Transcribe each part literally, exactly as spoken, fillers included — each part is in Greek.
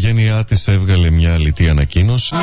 οικογένειά της έβγαλε μια αλητή ανακοίνωση.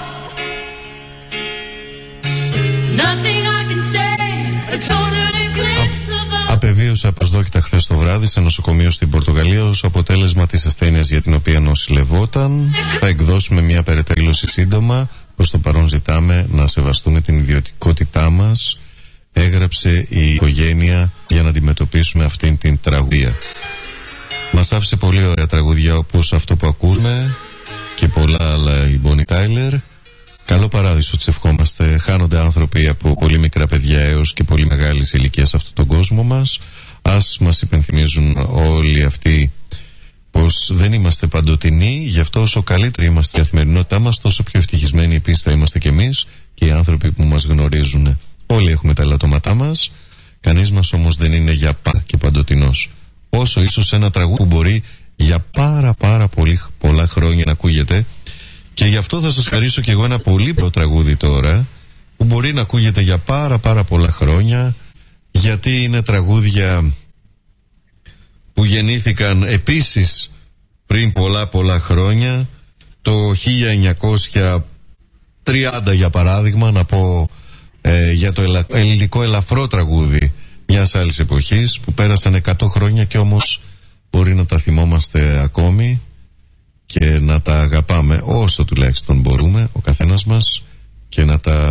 Απεβίωσε απροσδόκητα χθες το βράδυ σε νοσοκομείο στην Πορτογαλία ως αποτέλεσμα της ασθένειας για την οποία νοσηλευόταν. Θα εκδώσουμε μια περαιτέρω σύντομα. Προς το παρόν ζητάμε να σεβαστούμε την ιδιωτικότητά μας, έγραψε η οικογένεια, για να αντιμετωπίσουμε αυτήν την τραγουδία. Μας άφησε πολύ ωραία τραγουδιά όπως αυτό που ακούμε και πολλά άλλα η Bonnie Tyler. Καλό παράδεισο της ευχόμαστε. Χάνονται άνθρωποι από πολύ μικρά παιδιά έως και πολύ μεγάλης ηλικίας σε αυτόν τον κόσμο μας. Ας μας υπενθυμίζουν όλοι αυτοί πως δεν είμαστε παντοτινοί, γι' αυτό όσο καλύτερη είμαστε η καθημερινότητά μας, τόσο πιο ευτυχισμένοι επίσης θα είμαστε κι εμείς και οι άνθρωποι που μας γνωρίζουν. Όλοι έχουμε τα ελαττώματά μας, κανείς μας όμως δεν είναι για πάντα και παντοτινός. Όσο ίσως ένα τραγούδι που μπορεί για πάρα πάρα πολύ, πολλά χρόνια να ακούγεται, και γι' αυτό θα σας χαρίσω κι εγώ ένα πολύ πρώτο τραγούδι τώρα που μπορεί να ακούγεται για πάρα πάρα πολλά χρόνια, γιατί είναι τραγούδια που γεννήθηκαν επίσης πριν πολλά πολλά χρόνια, το χίλια εννιακόσια τριάντα για παράδειγμα, να πω ε, για το ελα... ελληνικό ελαφρό τραγούδι μιας άλλης εποχής που πέρασαν εκατό χρόνια και όμως μπορεί να τα θυμόμαστε ακόμη και να τα αγαπάμε όσο τουλάχιστον μπορούμε ο καθένας μας και να τα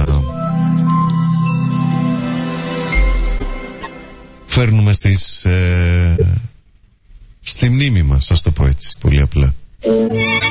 φέρνουμε στις, ε, στη μνήμη μας, ας το πω έτσι πολύ απλά.